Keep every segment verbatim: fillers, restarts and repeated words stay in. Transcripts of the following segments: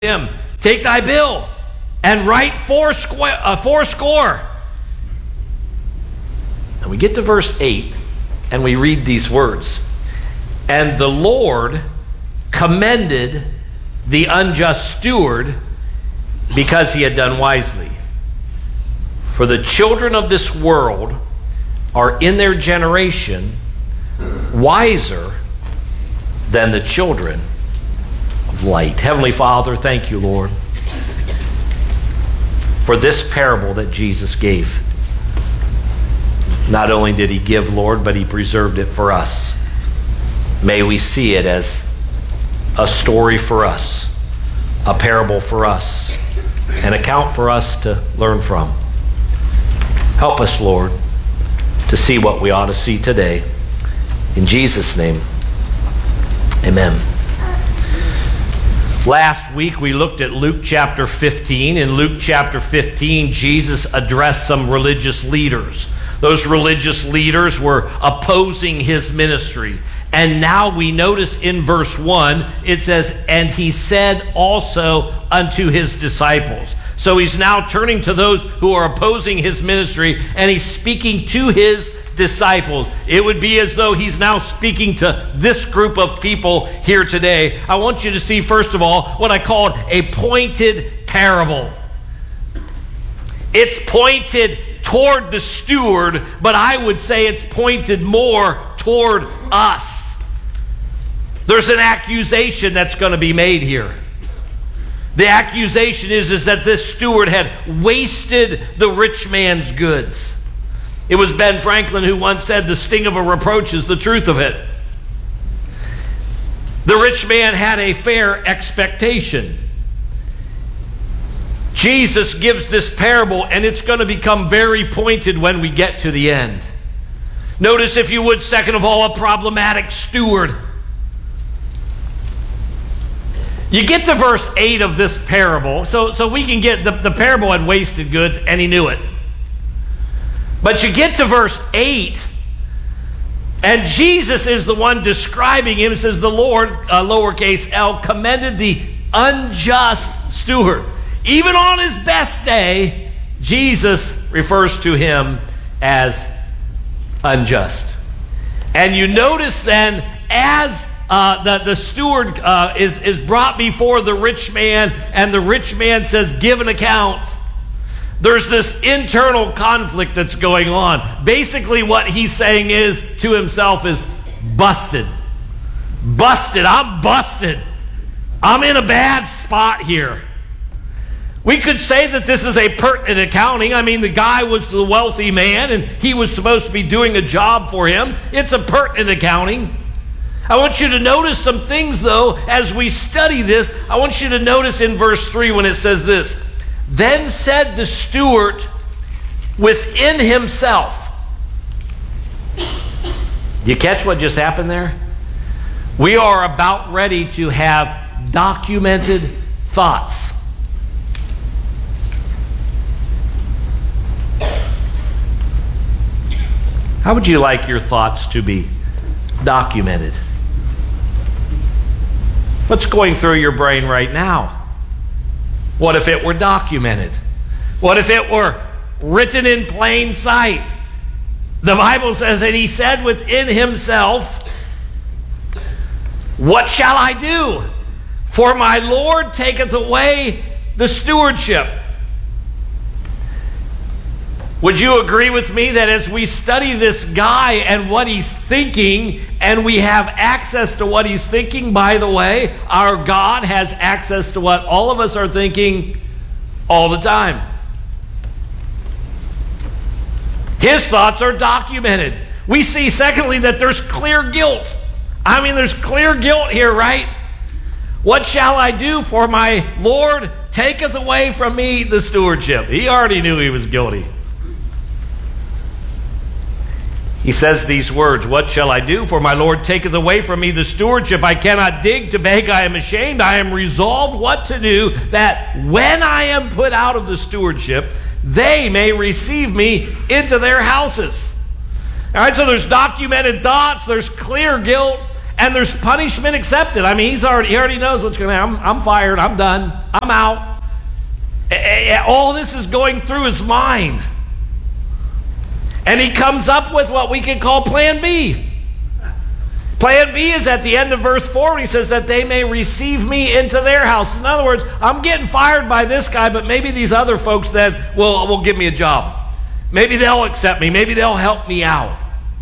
him, take thy bill and write four square, uh, four score. And we get to verse eight and we read these words. And the Lord commended the unjust steward because he had done wisely. For the children of this world are in their generation wiser than the children of light. Heavenly Father, thank you, Lord, for this parable that Jesus gave. Not only did he give, Lord, but he preserved it for us. May we see it as a story for us, a parable for us, an account for us to learn from. Help us, Lord, to see what we ought to see today. In Jesus' name, amen. Last week we looked at Luke chapter fifteen. In Luke chapter fifteen, Jesus addressed some religious leaders. Those religious leaders were opposing his ministry. And now we notice in verse one, it says, and he said also unto his disciples. So he's now turning to those who are opposing his ministry, and he's speaking to his disciples. It would be as though he's now speaking to this group of people here today. I want you to see, first of all, what I called a pointed parable. It's pointed toward the steward, but I would say it's pointed more toward us. There's an accusation that's going to be made here. The accusation is, is that this steward had wasted the rich man's goods. It was Ben Franklin who once said, the sting of a reproach is the truth of it. The rich man had a fair expectation. Jesus gives this parable, and it's going to become very pointed when we get to the end. Notice, if you would, second of all, a problematic steward. You get to verse eight of this parable, so, so we can get, the, the parable had wasted goods, and he knew it. But you get to verse eight, and Jesus is the one describing him. It says, the Lord, uh, lowercase l, commended the unjust steward. Even on his best day, Jesus refers to him as unjust. And you notice then, as uh, the, the steward uh, is, is brought before the rich man, and the rich man says, give an account, there's this internal conflict that's going on. Basically what he's saying is to himself is, busted. Busted. I'm busted. I'm in a bad spot here. We could say that this is a pertinent accounting. I mean, the guy was the wealthy man, and he was supposed to be doing a job for him. It's a pertinent accounting. I want you to notice some things, though, as we study this. I want you to notice in verse three when it says this, then said the steward within himself. You catch what just happened there? We are about ready to have documented thoughts. How would you like your thoughts to be documented? What's going through your brain right now? What if it were documented? What if it were written in plain sight? The Bible says, and he said within himself, what shall I do? For my Lord taketh away the stewardship. Would you agree with me that as we study this guy and what he's thinking, and we have access to what he's thinking, by the way, our God has access to what all of us are thinking all the time. His thoughts are documented. We see, secondly, that there's clear guilt. I mean, there's clear guilt here, right? What shall I do? For my Lord taketh away from me the stewardship. He already knew he was guilty. He says these words, what shall I do? For my Lord taketh away from me the stewardship. I cannot dig to beg, I am ashamed. I am resolved what to do, that when I am put out of the stewardship, they may receive me into their houses. All right, so there's documented thoughts, there's clear guilt, and there's punishment accepted. I mean, he's already, he already knows what's going to happen. I'm, I'm fired. I'm done. I'm out. All this is going through his mind. And he comes up with what we can call plan B. Plan B is at the end of verse four. He says that they may receive me into their house. In other words, I'm getting fired by this guy, but maybe these other folks then will, will give me a job. Maybe they'll accept me. Maybe they'll help me out.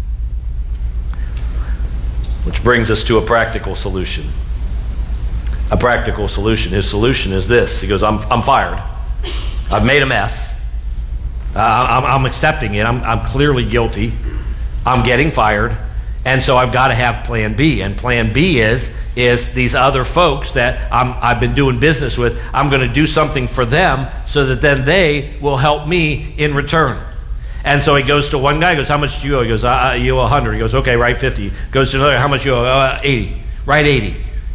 Which brings us to a practical solution. A practical solution. His solution is this. He goes, I'm, I'm fired. I've made a mess. Uh, I'm, I'm accepting it. I'm, I'm clearly guilty. I'm getting fired. And so I've got to have plan B. And plan B is, is these other folks that I'm, I've been doing business with, I'm going to do something for them so that then they will help me in return. And so he goes to one guy, he goes, how much do you owe? He goes, uh, you owe one hundred. He goes, okay, write fifty. Goes to another, how much do you owe? Uh, eighty. Write eighty.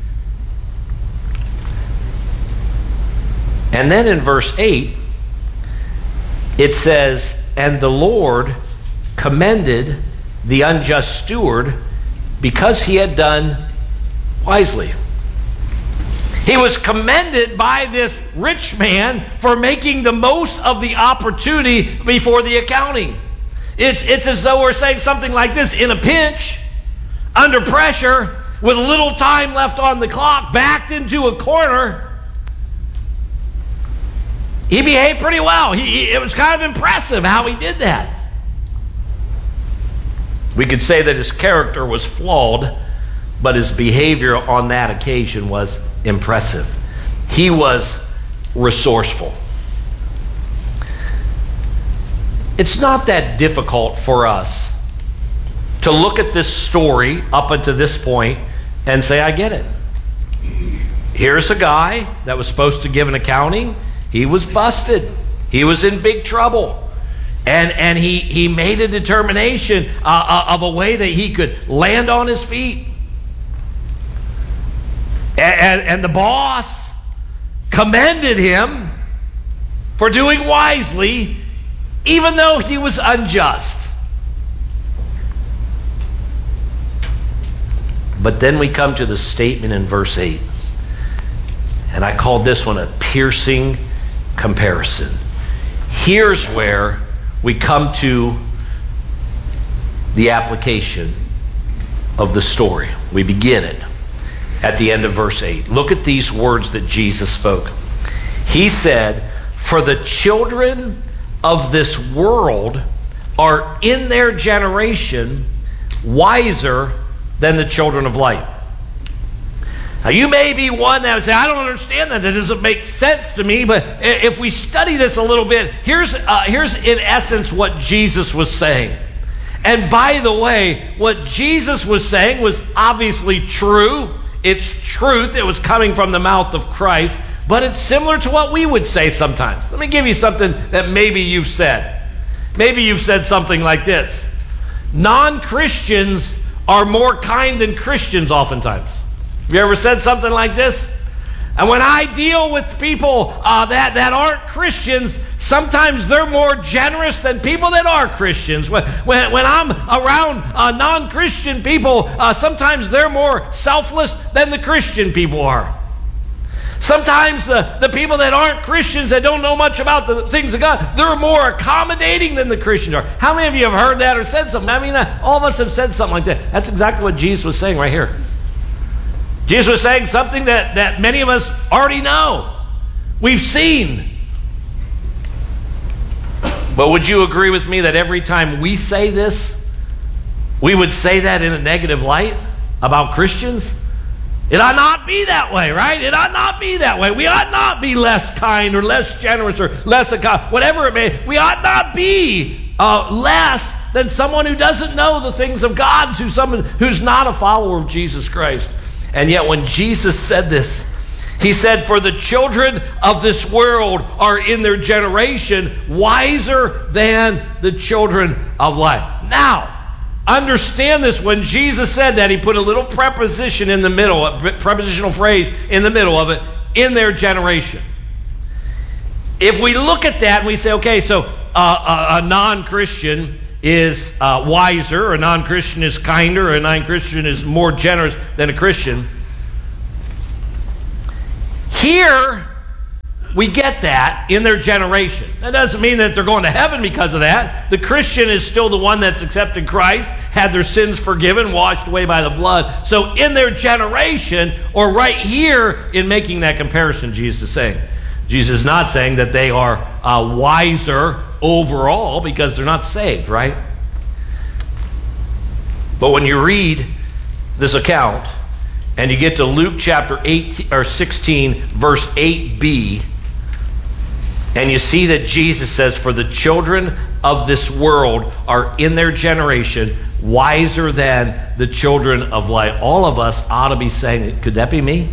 And then in verse eight, it says, and the Lord commended the unjust steward because he had done wisely. He was commended by this rich man for making the most of the opportunity before the accounting. It's, it's as though we're saying something like this: in a pinch, under pressure, with little time left on the clock, backed into a corner, he behaved pretty well. He, he, it was kind of impressive how he did that. We could say that his character was flawed, but his behavior on that occasion was impressive. He was resourceful. It's not that difficult for us to look at this story up until this point and say, I get it. Here's a guy that was supposed to give an accounting. He was busted. He was in big trouble. And, and he, he made a determination uh, uh, of a way that he could land on his feet. And, and, and the boss commended him for doing wisely, even though he was unjust. But then we come to the statement in verse eight. And I called this one a piercing comparison. Here's where we come to the application of the story. We begin it at the end of verse eight. Look at these words that Jesus spoke. He said, for the children of this world are in their generation wiser than the children of light. Now, you may be one that would say, I don't understand that. That doesn't make sense to me. But if we study this a little bit, here's, uh, here's in essence what Jesus was saying. And by the way, what Jesus was saying was obviously true. It's truth. It was coming from the mouth of Christ. But it's similar to what we would say sometimes. Let me give you something that maybe you've said. Maybe you've said something like this. Non-Christians are more kind than Christians oftentimes. Have you ever said something like this? And when I deal with people uh, that, that aren't Christians, sometimes they're more generous than people that are Christians. When, when, when I'm around uh, non-Christian people, uh, sometimes they're more selfless than the Christian people are. Sometimes the, the people that aren't Christians, that don't know much about the things of God, they're more accommodating than the Christians are. How many of you have heard that or said something? I mean, uh, all of us have said something like that. That's exactly what Jesus was saying right here. Jesus was saying something that, that many of us already know. We've seen. But would you agree with me that every time we say this, we would say that in a negative light about Christians? It ought not be that way, right? It ought not be that way. We ought not be less kind or less generous or less account, whatever it may. We ought not be uh, less than someone who doesn't know the things of God, to someone who's not a follower of Jesus Christ. And yet when Jesus said this, he said, for the children of this world are in their generation wiser than the children of light. Now, understand this. When Jesus said that, he put a little preposition in the middle, a prepositional phrase in the middle of it, in their generation. If we look at that and we say, okay, so uh, a, a non-Christian is uh, wiser, a non-Christian is kinder, or a non-Christian is more generous than a Christian. Here, we get that in their generation. That doesn't mean that they're going to heaven because of that. The Christian is still the one that's accepted Christ, had their sins forgiven, washed away by the blood. So in their generation, or right here in making that comparison, Jesus is saying, Jesus is not saying that they are uh, wiser overall because they're not saved, right? But when you read this account and you get to Luke chapter eighteen or sixteen, verse eight b, and you see that Jesus says, for the children of this world are in their generation wiser than the children of light. All of us ought to be saying, could that be me?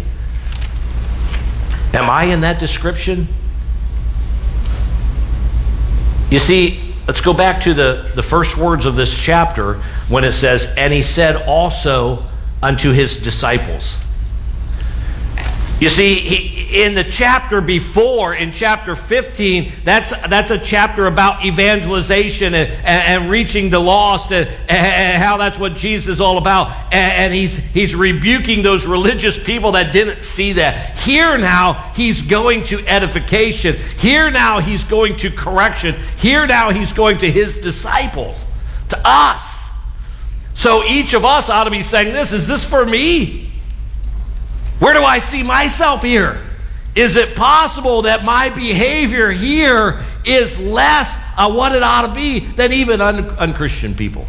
Am I in that description? You see, let's go back to the, the first words of this chapter when it says, and he said also unto his disciples. You see, he, in the chapter before, in chapter fifteen, that's, that's a chapter about evangelization and, and, and reaching the lost, and, and how that's what Jesus is all about. And, and he's, he's rebuking those religious people that didn't see that. Here now, he's going to edification. Here now, he's going to correction. Here now, he's going to his disciples, to us. So each of us ought to be saying this, is this for me? Where do I see myself here? Is it possible that my behavior here is less of what it ought to be than even un- unchristian people?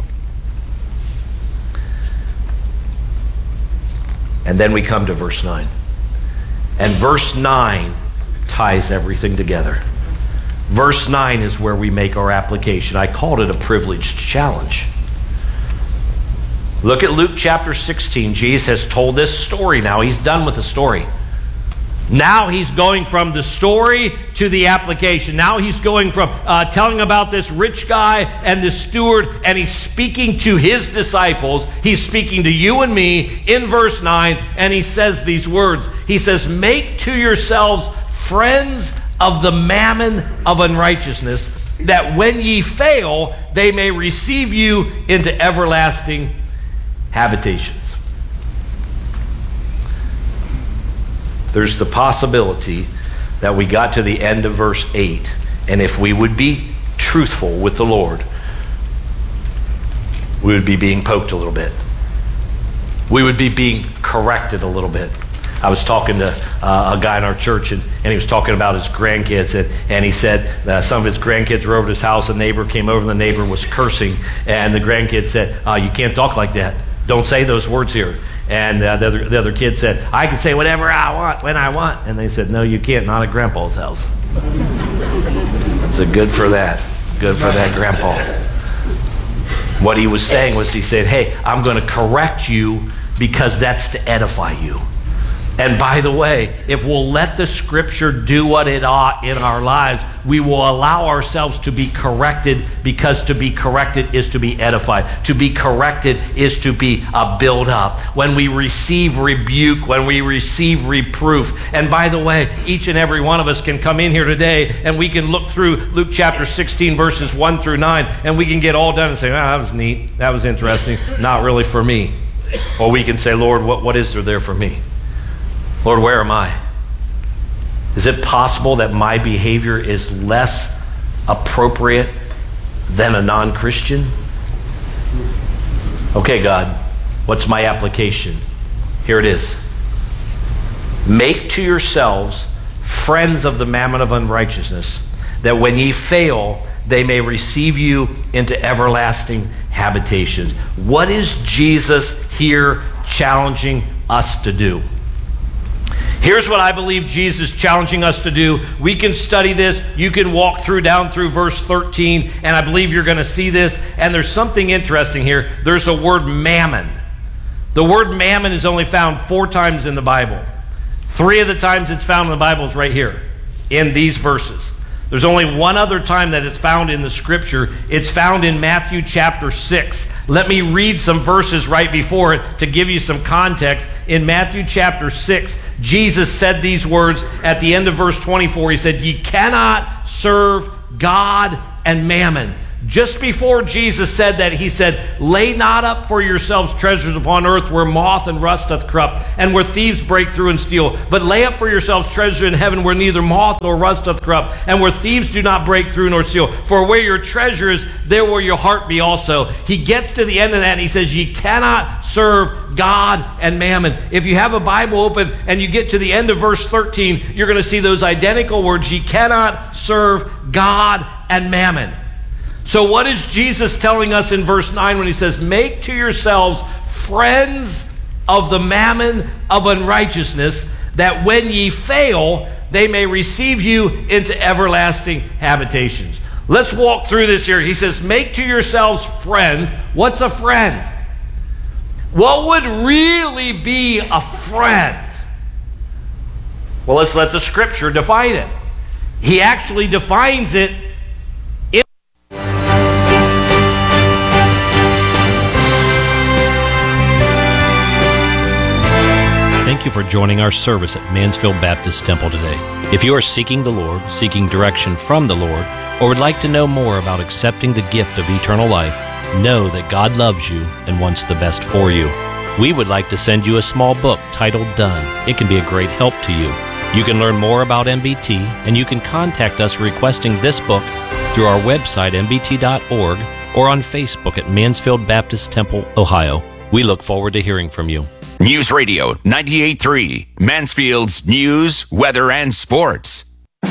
And then we come to verse nine. And verse nine ties everything together. Verse nine is where we make our application. I called it a privileged challenge. Look at Luke chapter sixteen. Jesus has told this story now. He's done with the story. Now he's going from the story to the application. Now he's going from uh, telling about this rich guy and this steward, and he's speaking to his disciples. He's speaking to you and me in verse nine, and he says these words. He says, make to yourselves friends of the mammon of unrighteousness, that when ye fail, they may receive you into everlasting habitations. There's the possibility that we got to the end of verse eight, and if we would be truthful with the Lord, we would be being poked a little bit. We would be being corrected a little bit. I was talking to uh, a guy in our church, and, and he was talking about his grandkids, and, and he said uh, some of his grandkids were over at his house. A neighbor came over, and the neighbor was cursing, and the grandkid said, uh, you can't talk like that. Don't say those words here. And uh, the, other, the other kid said, I can say whatever I want when I want. And they said, no, you can't, not at Grandpa's house. So good for that. Good for that Grandpa. What he was saying was, he said, hey, I'm going to correct you because that's to edify you. And by the way, if we'll let the Scripture do what it ought in our lives, we will allow ourselves to be corrected, because to be corrected is to be edified. To be corrected is to be uh, built up. When we receive rebuke, when we receive reproof. And by the way, each and every one of us can come in here today and we can look through Luke chapter sixteen, verses one through nine, and we can get all done and say, oh, that was neat, that was interesting, not really for me. Or we can say, Lord, what, what is there there for me? Lord, where am I? Is it possible that my behavior is less appropriate than a non-Christian? Okay, God, what's my application? Here it is. Make to yourselves friends of the mammon of unrighteousness, that when ye fail, they may receive you into everlasting habitations. What is Jesus here challenging us to do? Here's what I believe Jesus is challenging us to do. We can study this. You can walk through down through verse thirteen, and I believe you're going to see this. And there's something interesting here. There's a word mammon. The word mammon is only found four times in the Bible. Three of the times it's found in the Bible is right here in these verses. There's only one other time that it's found in the Scripture. It's found in Matthew chapter six. Let me read some verses right before it to give you some context. In Matthew chapter six, Jesus said these words at the end of verse twenty-four. He said, ye cannot serve God and mammon. Just before Jesus said that, he said, lay not up for yourselves treasures upon earth where moth and rust doth corrupt, and where thieves break through and steal. But lay up for yourselves treasure in heaven where neither moth nor rust doth corrupt, and where thieves do not break through nor steal. For where your treasure is, there will your heart be also. He gets to the end of that and he says, ye cannot serve God and mammon. If you have a Bible open and you get to the end of verse thirteen, you're going to see those identical words, ye cannot serve God and mammon. So what is Jesus telling us in verse nine when he says, make to yourselves friends of the mammon of unrighteousness, that when ye fail, they may receive you into everlasting habitations. Let's walk through this here. He says, make to yourselves friends. What's a friend? What would really be a friend? Well, let's let the scripture define it. He actually defines it. Thank you for joining our service at Mansfield Baptist Temple today. If you are seeking the Lord, seeking direction from the Lord, or would like to know more about accepting the gift of eternal life, know that God loves you and wants the best for you. We would like to send you a small book titled Done. It can be a great help to you. You can learn more about M B T, and you can contact us requesting this book through our website, m b t dot org, or on Facebook at Mansfield Baptist Temple, Ohio. We look forward to hearing from you. News Radio ninety-eight point three, Mansfield's news, weather, and sports.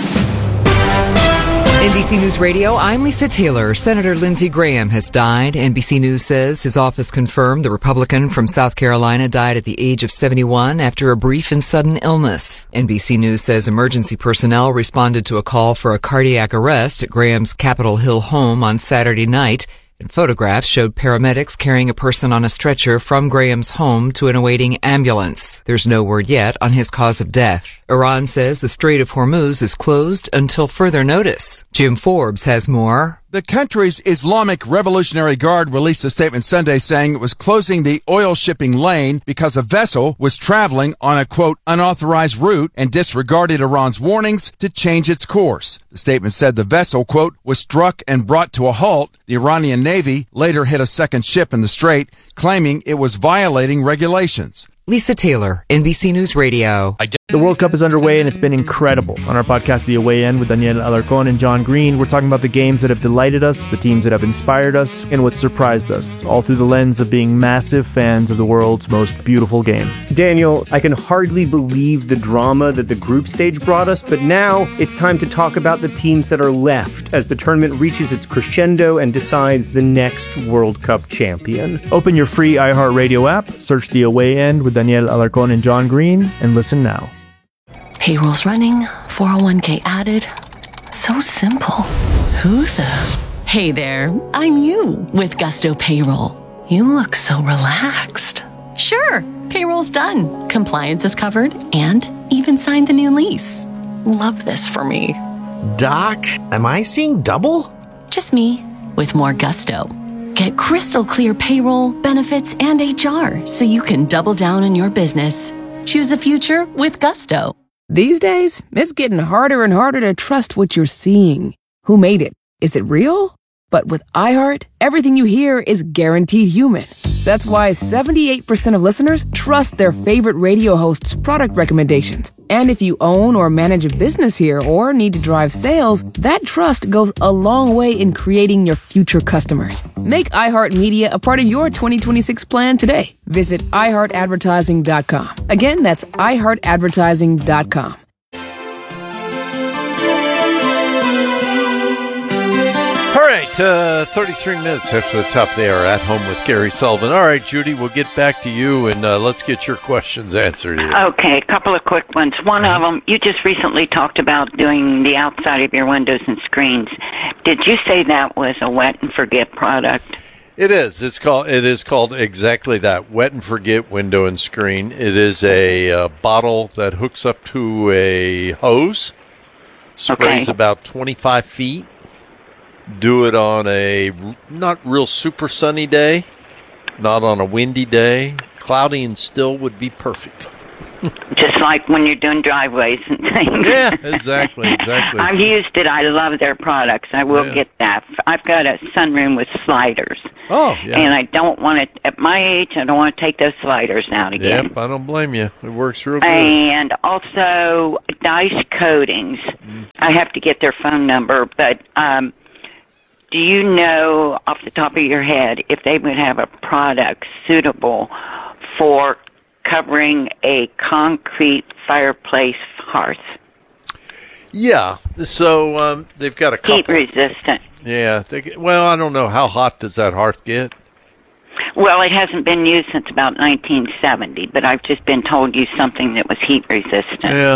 N B C News Radio, I'm Lisa Taylor. Senator Lindsey Graham has died. N B C News says his office confirmed the Republican from South Carolina died at the age of seventy-one after a brief and sudden illness. N B C News says emergency personnel responded to a call for a cardiac arrest at Graham's Capitol Hill home on Saturday night. And photographs showed paramedics carrying a person on a stretcher from Graham's home to an awaiting ambulance. There's no word yet on his cause of death. Iran says the Strait of Hormuz is closed until further notice. Jim Forbes has more. The country's Islamic Revolutionary Guard released a statement Sunday saying it was closing the oil shipping lane because a vessel was traveling on a, quote, unauthorized route and disregarded Iran's warnings to change its course. The statement said the vessel, quote, was struck and brought to a halt. The Iranian Navy later hit a second ship in the strait, claiming it was violating regulations. Lisa Taylor, N B C News Radio. The World Cup is underway, and it's been incredible. On our podcast, The Away End, with Daniel Alarcón and John Green, we're talking about the games that have delighted us, the teams that have inspired us, and what surprised us, all through the lens of being massive fans of the world's most beautiful game. Daniel, I can hardly believe the drama that the group stage brought us, but now it's time to talk about the teams that are left as the tournament reaches its crescendo and decides the next World Cup champion. Open your free iHeartRadio app, search The Away End with Daniel Alarcón and John Green, and listen now. Payroll's running, four oh one k added. So simple. Who the? Hey there, I'm you with Gusto Payroll. You look so relaxed. Sure, payroll's done. Compliance is covered and even signed the new lease. Love this for me. Doc, am I seeing double? Just me with more gusto. Get crystal clear payroll, benefits, and H R so you can double down on your business. Choose a future with Gusto. These days, it's getting harder and harder to trust what you're seeing. Who made it? Is it real? But with iHeart, everything you hear is guaranteed human. That's why seventy-eight percent of listeners trust their favorite radio host's product recommendations. And if you own or manage a business here or need to drive sales, that trust goes a long way in creating your future customers. Make iHeartMedia a part of your twenty twenty-six plan today. Visit i heart advertising dot com. Again, that's i heart advertising dot com. All right, uh, thirty-three minutes after the top, they are at home with Gary Sullivan. All right, Judy, we'll get back to you, and uh, let's get your questions answered here. Okay, a couple of quick ones. One of them, you just recently talked about doing the outside of your windows and screens. Did you say that was a wet and forget product? It is. It's called. It is called exactly that. Wet and forget window and screen. It is a uh, bottle that hooks up to a hose. Sprays okay. about twenty-five feet. Do it on a not real super sunny day, not on a windy day. Cloudy and still would be perfect. Just like when you're doing driveways and things. Yeah, exactly, exactly. I've used it. I love their products. I will Yeah. get that. I've got a sunroom with sliders. Oh, yeah. And I don't want to, at my age, I don't want to take those sliders out again. Yep, I don't blame you. It works real good. And also Dice Coatings. Mm. I have to get their phone number, but um, do you know off the top of your head if they would have a product suitable for covering a concrete fireplace hearth? Yeah, so um, they've got a couple. Heat resistant. Yeah, they get, well, I don't know. How hot does that hearth get? Well, it hasn't been used since about nineteen seventy, but I've just been told use something that was heat resistant. Yeah.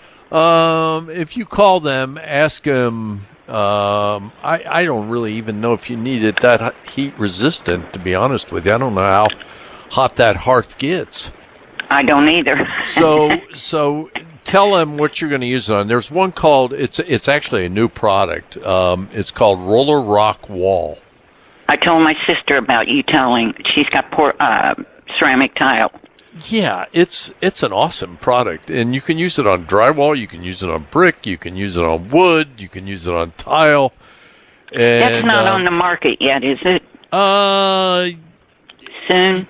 Um, if you call them, ask them. Um, I, I don't really even know if you need it that heat resistant, to be honest with you. I don't know how hot that hearth gets. I don't either. so so tell them what you're going to use it on. There's one called, it's it's actually a new product. Um, it's called Roller Rock Wall. I told my sister about you telling. She's got poor, uh, ceramic tile. Yeah, it's it's an awesome product, and you can use it on drywall, you can use it on brick, you can use it on wood, you can use it on tile. And, That's not uh, on the market yet, is it? Uh, soon.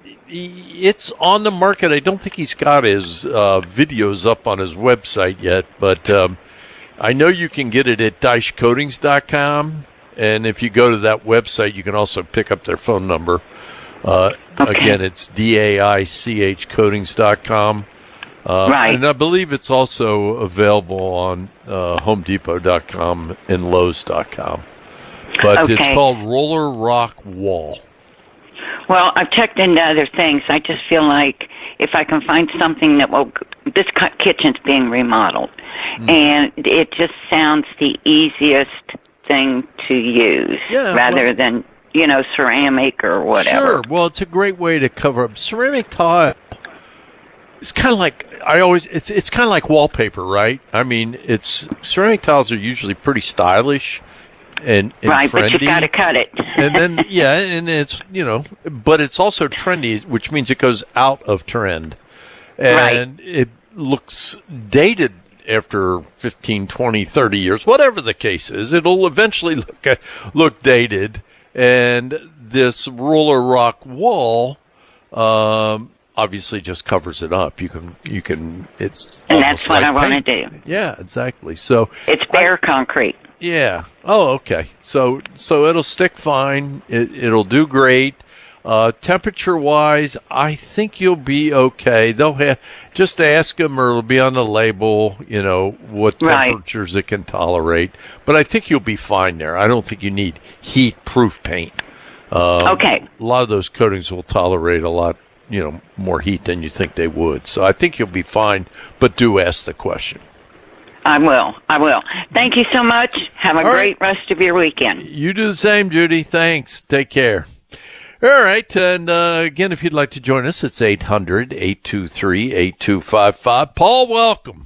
It's on the market. I don't think he's got his uh, videos up on his website yet, but um, I know you can get it at dice coatings dot com, and if you go to that website, you can also pick up their phone number. Uh, Okay. Again, it's D A I C H coatings dot com. Uh, Right. And I believe it's also available on uh, home depot dot com and lowes dot com. But it's Okay. called Roller Rock Wall. Well, I've checked into other things. I just feel like if I can find something that will, this cu- kitchen's being remodeled, Mm-hmm. and it just sounds the easiest thing to use Yeah, rather well- than, you know, ceramic or whatever. Sure. Well, it's a great way to cover up ceramic tile. It's kind of like I always. It's it's kind of like wallpaper, right? I mean, it's ceramic tiles are usually pretty stylish and, and Right, trendy. but you got to cut it. and then yeah, and it's you know, but it's also trendy, which means it goes out of trend, and it looks dated after fifteen, twenty, thirty years, whatever the case is. It'll eventually look look dated. And this Roller Rock Wall, um, obviously just covers it up. You can, you can, it's And almost that's what like I want to paint. do. Yeah, exactly. So It's bare concrete. yeah. Oh, okay. So, so it'll stick fine. It, it'll do great. Uh, temperature wise, I think you'll be okay. They'll have, just ask them or it'll be on the label, you know, what Right. temperatures it can tolerate. But I think you'll be fine there. I don't think you need heat proof paint. Um, Okay. A lot of those coatings will tolerate a lot, you know, more heat than you think they would. So I think you'll be fine, but do ask the question. I will. I will. Thank you so much. Have a All great rest of your weekend. You do the same, Judy. Thanks. Take care. All right. And uh, again, if you'd like to join us, it's eight hundred, eight two three, eight two five five. Paul, welcome.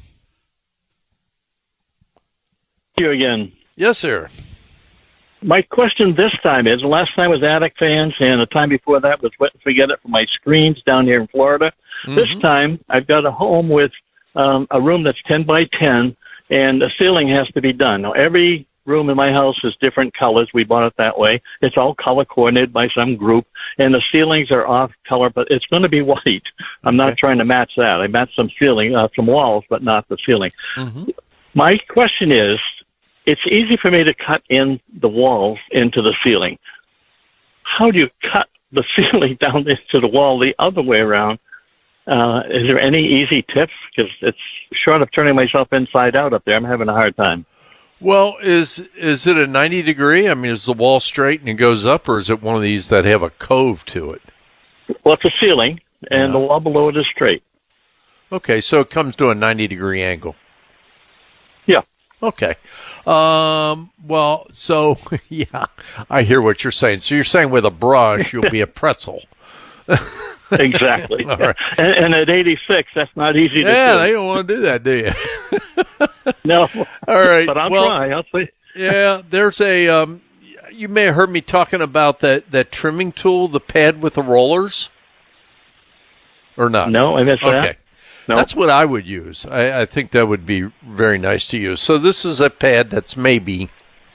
You again. Yes, sir. My question this time is, the last time was Attic fans, and the time before that was Wet and Forget It for my screens down here in Florida. Mm-hmm. This time, I've got a home with um, a room that's ten by ten, and the ceiling has to be done. Now, every room in my house is different colors. We bought it that way. It's all color coordinated by some group, and the ceilings are off color, but it's going to be white. I'm not trying to match that. I match some ceiling, uh, some walls, but not the ceiling. Mm-hmm. My question is, it's easy for me to cut in the walls into the ceiling. How do you cut the ceiling down into the wall the other way around? Uh, is there any easy tips? Because it's short of turning myself inside out up there. I'm having a hard time. Well, is is it a ninety degree? I mean, is the wall straight and it goes up, or is it one of these that have a cove to it? Well, it's a ceiling, and the wall below it is straight. Okay, so it comes to a ninety degree angle. Yeah. Okay. Um, well, so, yeah, I hear what you're saying. So you're saying with a brush, you'll be a pretzel. Exactly. All right. and, and at eighty-six, that's not easy to Yeah, do. they don't want to do that, do you? No. All right. But I'll well, try. I'll see. Yeah, there's a, um, you may have heard me talking about that, that trimming tool, the pad with the rollers. Or not? No, I missed that. Okay. No. That's what I would use. I, I think that would be very nice to use. So this is a pad that's maybe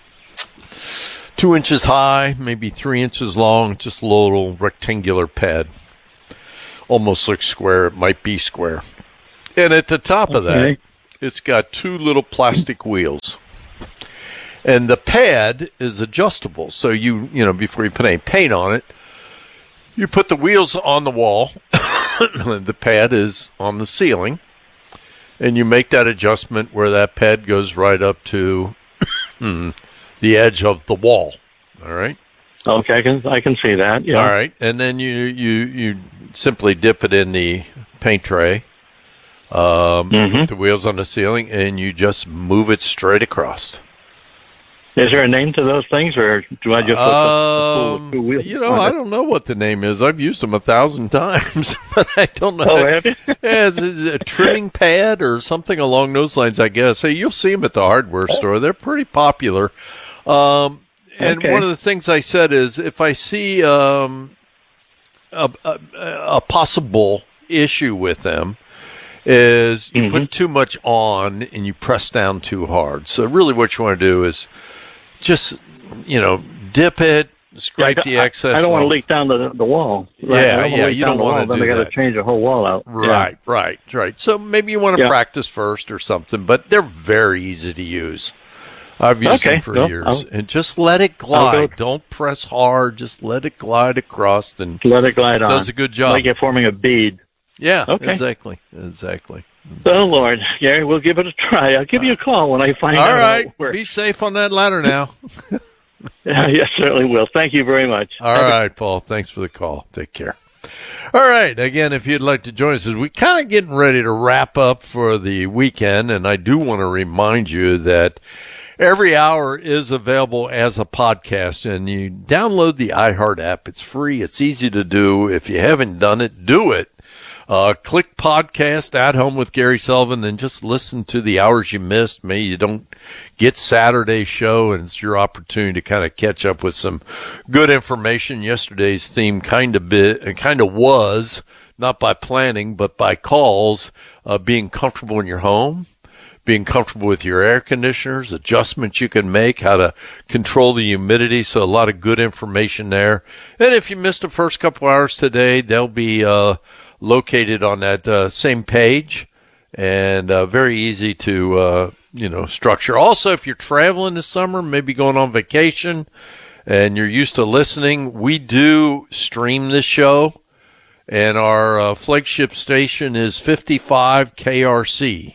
two inches high, maybe three inches long, just a little rectangular pad. Almost looks square. It might be square. And at the top okay. of that, it's got two little plastic wheels. And the pad is adjustable. So you, you know, before you put any paint on it, you put the wheels on the wall. The pad is on the ceiling. And you make that adjustment where that pad goes right up to the edge of the wall. All right? Okay, I can I can see that. Yeah. All right. And then you, you, you simply dip it in the paint tray. Um, mm-hmm. Put the wheels on the ceiling, and you just move it straight across. Is there a name to those things, or do I just put um, the, the two wheels? You know, I don't know what the name is. I've used them a thousand times, but I don't know. Oh, have you? Yeah, it's a trimming pad or something along those lines, I guess. Hey, you'll see them at the hardware store. They're pretty popular. Um, and okay. one of the things I said is if I see um, a, a, a possible issue with them, is you mm-hmm. put too much on and you press down too hard. So really what you want to do is just, you know, dip it, scrape yeah, the excess. I, I don't off. want to leak down the, the wall. Right? Yeah, yeah, you don't want to do Then I got to change the whole wall out. Right, yeah. right, right. So maybe you want to yeah. practice first or something, but they're very easy to use. I've used okay. them for no, years. I'll, and just let it glide. Don't press hard. Just let it glide across. And let it glide it on. Does a good job. Like you're forming a bead. Yeah, okay. exactly, exactly. So, Lord, Gary, we'll give it a try. I'll give you a call when I find All out right. how it works. Be safe on that ladder now. yeah, yes, certainly will. Thank you very much. All Have right, a- Paul. Thanks for the call. Take care. All right. Again, if you'd like to join us, as we kind of getting ready to wrap up for the weekend, and I do want to remind you that every hour is available as a podcast, and you download the iHeart app. It's free. It's easy to do. If you haven't done it, do it. Uh, click podcast at home with Gary Sullivan and just listen to the hours you missed. Maybe you don't get Saturday's show, and it's your opportunity to kind of catch up with some good information. Yesterday's theme kind of bit, kind of was, not by planning, but by calls, uh, being comfortable in your home, being comfortable with your air conditioners, adjustments you can make, how to control the humidity. So a lot of good information there. And if you missed the first couple hours today, they'll be, uh, located on that uh, same page, and uh, very easy to uh, you know structure. Also, if you're traveling this summer, maybe going on vacation, and you're used to listening, we do stream this show, and our uh, flagship station is fifty-five K R C,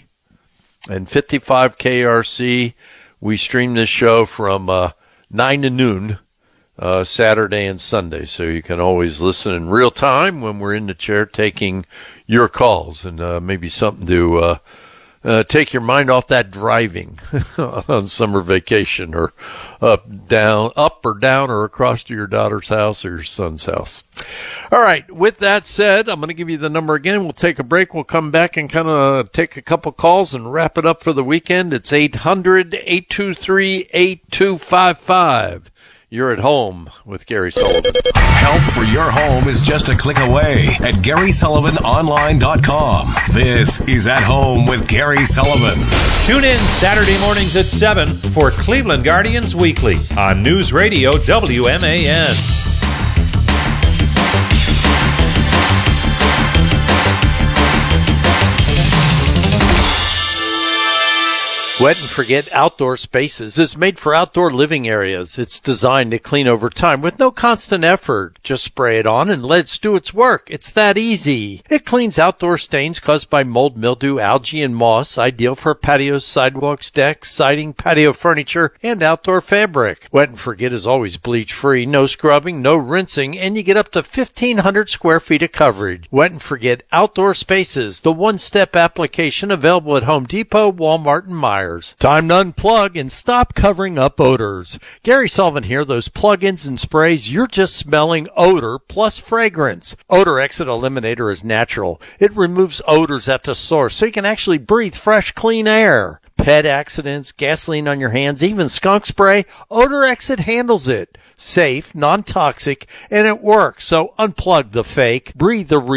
and fifty-five K R C, we stream this show from uh, nine to noon. Uh, Saturday and Sunday, so you can always listen in real time when we're in the chair taking your calls, and uh, maybe something to uh, uh, take your mind off that driving on summer vacation, or up, down, up or down, or across to your daughter's house or your son's house. All right. With that said, I'm going to give you the number again. We'll take a break. We'll come back and kind of take a couple calls and wrap it up for the weekend. It's eight hundred, eight two three, eight two five five. You're at home with Gary Sullivan. Help for your home is just a click away at Gary Sullivan Online dot com. This is At Home with Gary Sullivan. Tune in Saturday mornings at seven for Cleveland Guardians Weekly on News Radio W M A N. Wet and Forget Outdoor Spaces is made for outdoor living areas. It's designed to clean over time with no constant effort. Just spray it on and let it do its work. It's that easy. It cleans outdoor stains caused by mold, mildew, algae, and moss, ideal for patios, sidewalks, decks, siding, patio furniture, and outdoor fabric. Wet and Forget is always bleach-free, no scrubbing, no rinsing, and you get up to fifteen hundred square feet of coverage. Wet and Forget Outdoor Spaces, the one-step application available at Home Depot, Walmart, and Meijer. Time to unplug and stop covering up odors. Gary Sullivan here. Those plug-ins and sprays, you're just smelling odor plus fragrance. Odor Exit Eliminator is natural. It removes odors at the source so you can actually breathe fresh, clean air. Pet accidents, gasoline on your hands, even skunk spray, Odor Exit handles it. Safe, non-toxic, and it works. So unplug the fake, breathe the real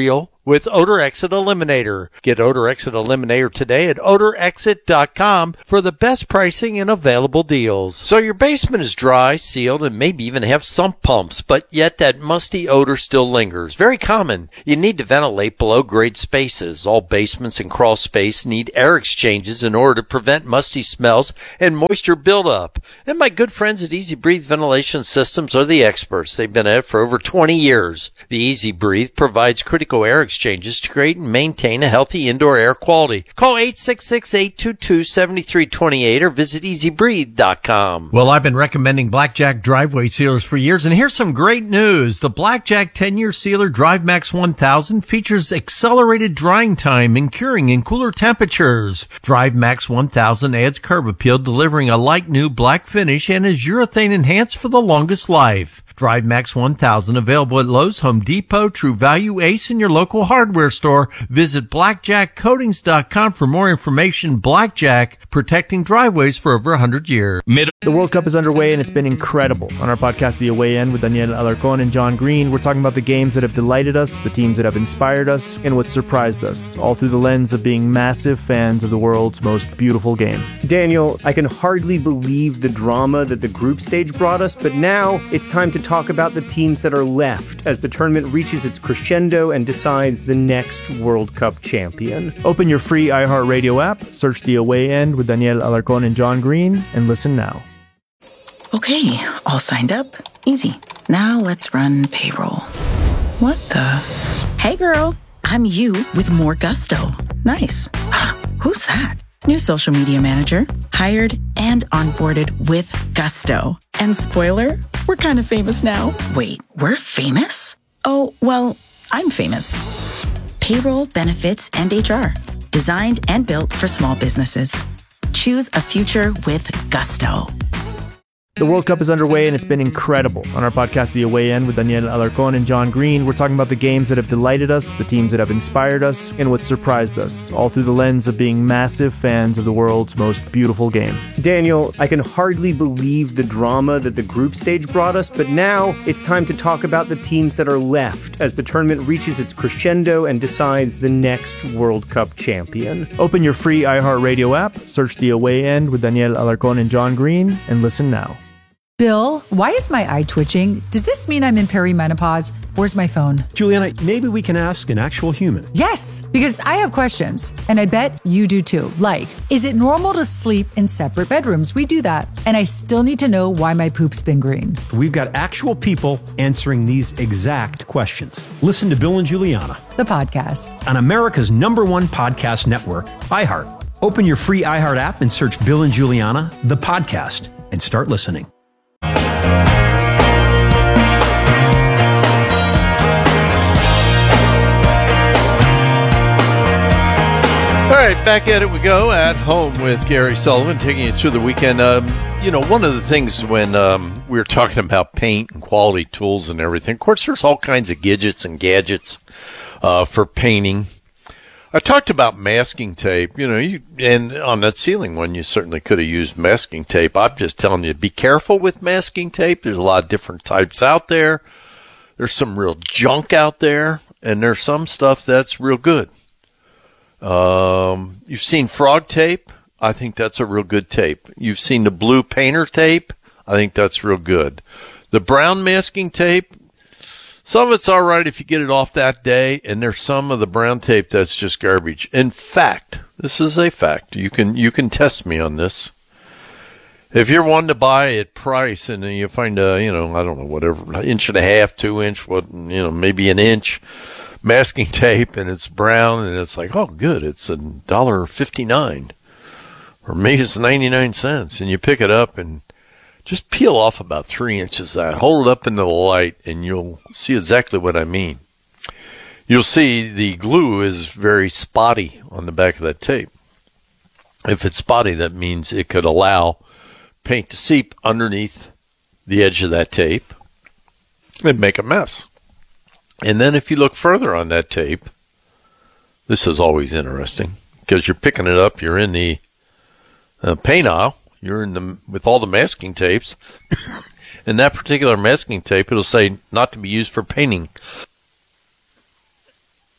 with Odor Exit Eliminator. Get Odor Exit Eliminator today at odor exit dot com for the best pricing and available deals. So your basement is dry, sealed, and maybe even have sump pumps, but yet that musty odor still lingers. Very common. You need to ventilate below grade spaces. All basements and crawl space need air exchanges in order to prevent musty smells and moisture buildup. And my good friends at Easy Breathe Ventilation Systems are the experts. They've been at it for over twenty years. The Easy Breathe provides critical air exchanges to create and maintain a healthy indoor air quality. Call eight six six, eight two two, seven three two eight or visit easy breathe dot com. Well, I've been recommending Blackjack driveway sealers for years, and here's some great news. The Blackjack ten-year sealer DriveMax one thousand features accelerated drying time and curing in cooler temperatures. DriveMax one thousand adds curb appeal, delivering a like new black finish, and is urethane enhanced for the longest life. DriveMax one thousand available at Lowe's, Home Depot, True Value, Ace, and your local hardware store. Visit blackjack coatings dot com for more information. Blackjack, protecting driveways for over one hundred years. The World Cup is underway, and it's been incredible. On our podcast, The Away End, with Daniel Alarcon and John Green, we're talking about the games that have delighted us, the teams that have inspired us, and what surprised us, all through the lens of being massive fans of the world's most beautiful game. Daniel, I can hardly believe the drama that the group stage brought us, but now it's time to talk about the teams that are left as the tournament reaches its crescendo and decides the next World Cup champion. Open your free iHeartRadio app, search The Away End with Daniel Alarcon and John Green, and listen now. Okay, all signed up. Easy. Now let's run payroll. What the? Hey girl, I'm you with more gusto. Nice. Who's that? New social media manager, hired and onboarded with gusto. And spoiler, we're kind of famous now. Wait, we're famous? Oh, well, I'm famous. Payroll, benefits, and H R. Designed and built for small businesses. Choose a future with gusto. The World Cup is underway, and it's been incredible. On our podcast, The Away End, with Daniel Alarcon and John Green, we're talking about the games that have delighted us, the teams that have inspired us, and what surprised us, all through the lens of being massive fans of the world's most beautiful game. Daniel, I can hardly believe the drama that the group stage brought us, but now it's time to talk about the teams that are left as the tournament reaches its crescendo and decides the next World Cup champion. Open your free iHeartRadio app, search The Away End with Daniel Alarcon and John Green, and listen now. Bill, why is my eye twitching? Does this mean I'm in perimenopause? Where's my phone? Juliana, maybe we can ask an actual human. Yes, because I have questions, and I bet you do too. Like, is it normal to sleep in separate bedrooms? We do that. And I still need to know why my poop's been green. We've got actual people answering these exact questions. Listen to Bill and Juliana, the podcast, on America's number one podcast network, iHeart. Open your free iHeart app and search Bill and Juliana, the podcast, and start listening. All right, back at it we go, at home with Gary Sullivan, taking you through the weekend. Um, you know, one of the things when um, we were talking about paint and quality tools and everything, of course, there's all kinds of gadgets and gadgets uh, for painting. I talked about masking tape, you know, you, and on that ceiling one, you certainly could have used masking tape. I'm just telling you, be careful with masking tape. There's a lot of different types out there. There's some real junk out there, and there's some stuff that's real good. Um, you've seen frog tape. I think that's a real good tape. You've seen the blue painter tape. I think that's real good. The brown masking tape, some of it's all right if you get it off that day, and there's some of the brown tape that's just garbage. In fact, this is a fact. You can you can test me on this. If you're one to buy at price and you find a, you know, I don't know, whatever, an inch and a half, two inch, what, you know, maybe an inch masking tape, and it's brown, and it's like, oh, good, it's a dollar fifty-nine, or maybe it's ninety-nine cents, and you pick it up and just peel off about three inches of that, hold it up into the light, and you'll see exactly what I mean. You'll see the glue is very spotty on the back of that tape. If it's spotty, that means it could allow paint to seep underneath the edge of that tape and make a mess. And then if you look further on that tape, this is always interesting because you're picking it up, you're in the uh, paint aisle, you're in the with all the masking tapes. In that particular masking tape, it'll say not to be used for painting.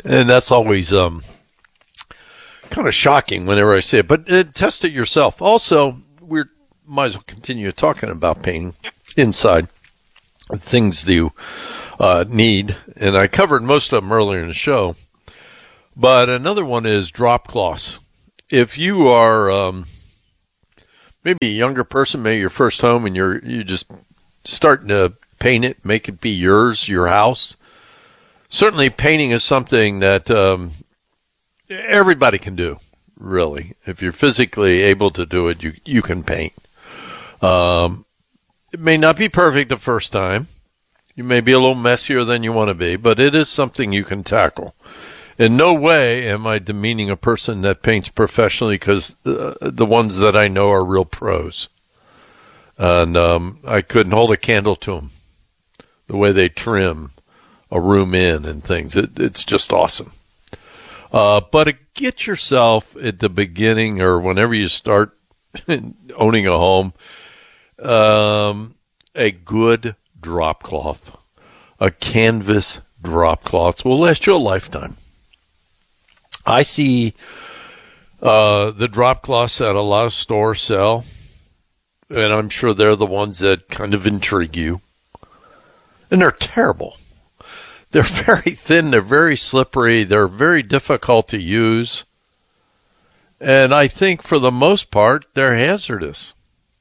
And that's always um, kind of shocking whenever I say it. But uh, test it yourself. Also, we might as well continue talking about painting inside. Things that you uh, need. And I covered most of them earlier in the show. But another one is drop cloths. If you are um, maybe a younger person, maybe your first home, and you're you're just starting to paint it, make it be yours, your house. Certainly painting is something that um, everybody can do, really. If you're physically able to do it, you, you can paint. Um, it may not be perfect the first time. You may be a little messier than you want to be, but it is something you can tackle. In no way am I demeaning a person that paints professionally, because uh, the ones that I know are real pros. And um, I couldn't hold a candle to them. The way they trim a room in and things. It, it's just awesome. Uh, but get yourself at the beginning or whenever you start owning a home, um, a good drop cloth. A canvas drop cloth will last you a lifetime. I see uh, the drop cloths at a lot of stores sell, and I'm sure they're the ones that kind of intrigue you. And they're terrible. They're very thin. They're very slippery. They're very difficult to use. And I think for the most part, they're hazardous.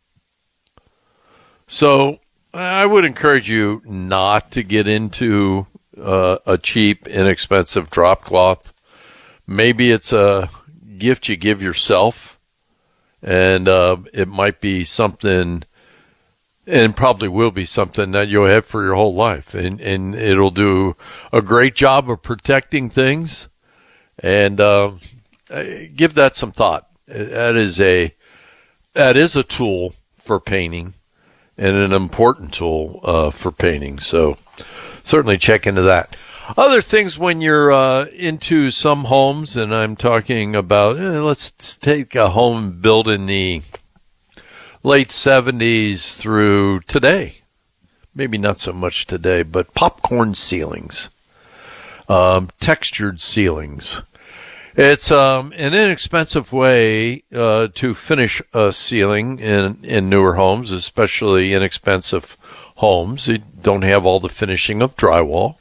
So I would encourage you not to get into uh, a cheap, inexpensive drop cloth. Maybe it's a gift you give yourself, and uh, it might be something, and probably will be something that you'll have for your whole life, and, and it'll do a great job of protecting things, and uh, give that some thought. That is a that is a tool for painting, and an important tool uh, for painting. So certainly check into that. Other things when you're uh, into some homes, and I'm talking about, eh, let's take a home built in the late seventies through today. Maybe not so much today, but popcorn ceilings, um, textured ceilings. It's um, an inexpensive way uh, to finish a ceiling in, in newer homes, especially inexpensive homes. You don't have all the finishing of drywall.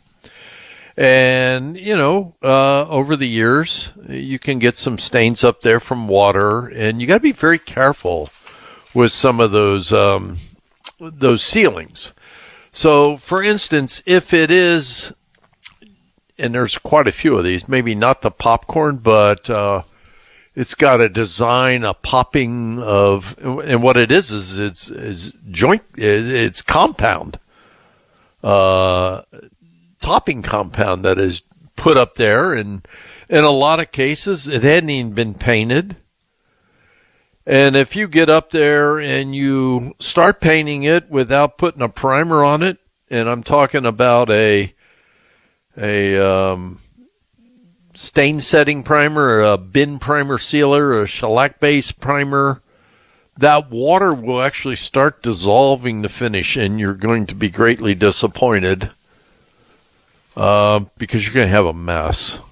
And, you know, uh, over the years, you can get some stains up there from water, and you got to be very careful with some of those um, those ceilings. So, for instance, if it is, and there's quite a few of these, maybe not the popcorn, but uh, it's got a design, a popping of, and what it is is it's, it's joint, it's compound. Uh topping compound that is put up there, and in a lot of cases it hadn't even been painted. And if you get up there and you start painting it without putting a primer on it, and I'm talking about a a um, stain setting primer, a bin primer sealer, a shellac base primer, that water will actually start dissolving the finish, and you're going to be greatly disappointed. Uh, because you're going to have a mess.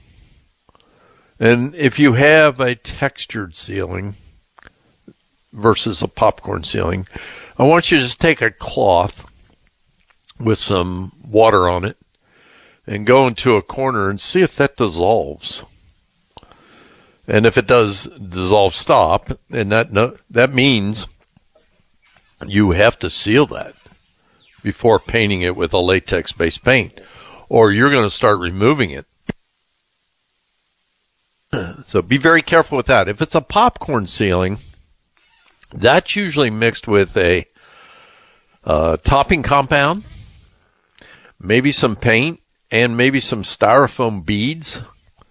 And if you have a textured ceiling versus a popcorn ceiling, I want you to just take a cloth with some water on it and go into a corner and see if that dissolves. And if it does dissolve, stop. And that no, that means you have to seal that before painting it with a latex-based paint, or you're going to start removing it. So be very careful with that. If it's a popcorn ceiling, that's usually mixed with a uh, topping compound, maybe some paint, and maybe some styrofoam beads.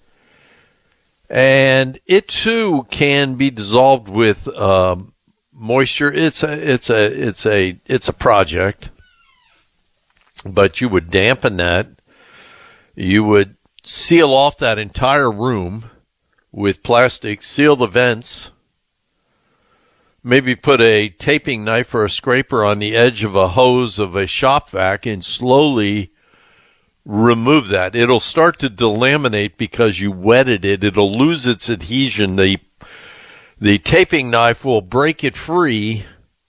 And it too can be dissolved with um, moisture. It's a, it's a, it's a, it's a project, but you would dampen that. You would seal off that entire room with plastic, seal the vents, maybe put a taping knife or a scraper on the edge of a hose of a shop vac and slowly remove that. It'll start to delaminate because you wetted it. It'll lose its adhesion. The, the taping knife will break it free,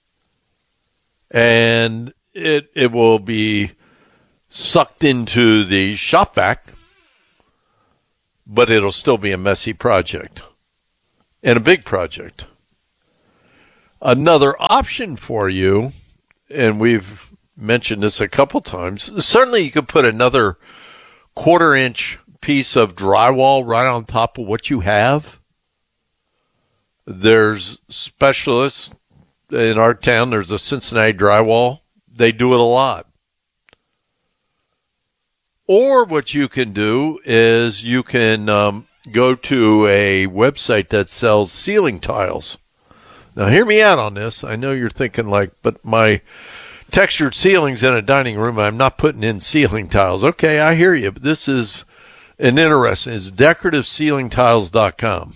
and it it will be sucked into the shop vac, but it'll still be a messy project and a big project. Another option for you, and we've mentioned this a couple times, certainly you could put another quarter inch piece of drywall right on top of what you have. There's specialists in our town. There's a Cincinnati Drywall. They do it a lot. Or what you can do is you can um, go to a website that sells ceiling tiles. Now, hear me out on this. I know you're thinking like, but my textured ceilings in a dining room, I'm not putting in ceiling tiles. Okay, I hear you, but this is an interesting. It's decorative ceiling tiles dot com.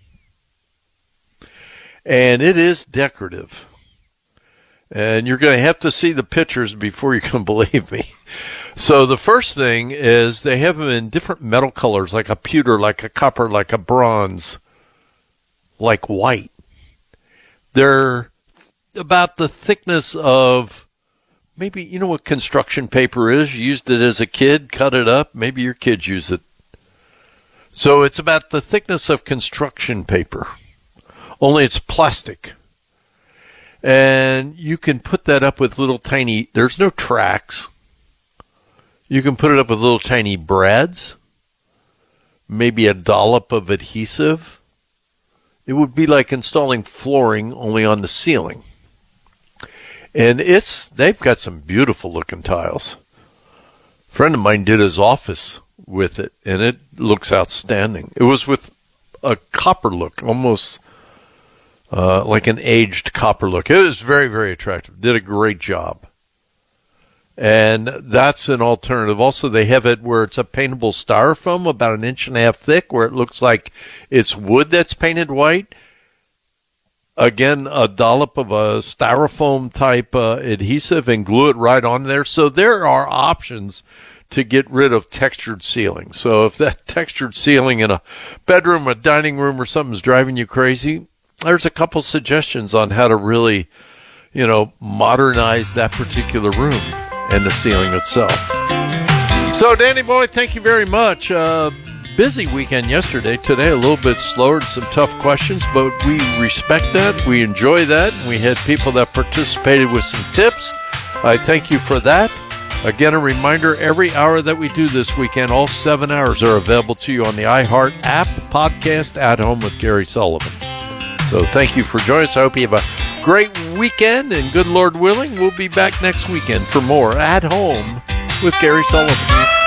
And it is decorative. And you're going to have to see the pictures before you can believe me. So the first thing is they have them in different metal colors, like a pewter, like a copper, like a bronze, like white. They're about the thickness of maybe, you know what construction paper is? You used it as a kid, cut it up. Maybe your kids use it. So it's about the thickness of construction paper, only it's plastic. And you can put that up with little tiny, there's no tracks. You can put it up with little tiny brads, maybe a dollop of adhesive. It would be like installing flooring only on the ceiling. And it's, they've got some beautiful looking tiles. A friend of mine did his office with it, and it looks outstanding. It was with a copper look, almost uh, like an aged copper look. It was very, very attractive. Did a great job. And that's an alternative. Also, they have it where it's a paintable styrofoam about an inch and a half thick, where it looks like it's wood that's painted white. Again, a dollop of a styrofoam type uh, adhesive and glue it right on there. So there are options to get rid of textured ceiling. So if that textured ceiling in a bedroom, a dining room, or something's driving you crazy, there's a couple suggestions on how to really, you know, modernize that particular room and the ceiling itself. So, Danny boy, thank you very much. Uh, busy weekend yesterday. Today a little bit slower, some tough questions, but we respect that. We enjoy that. We had people that participated with some tips. I thank you for that. Again, a reminder, every hour that we do this weekend, all seven hours are available to you on the iHeart app, podcast, At Home with Gary Sullivan. So thank you for joining us. I hope you have a great weekend, and good Lord willing, we'll be back next weekend for more At Home with Gary Sullivan.